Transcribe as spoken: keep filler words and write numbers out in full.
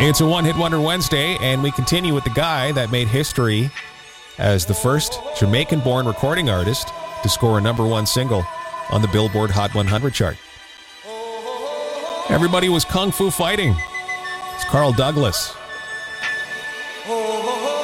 It's a one-hit wonder Wednesday, and we continue with the guy that made history as the first Jamaican-born recording artist to score a number one single on the Billboard Hot one hundred chart. Everybody was kung fu fighting. It's Carl Douglas. Oh, oh, oh.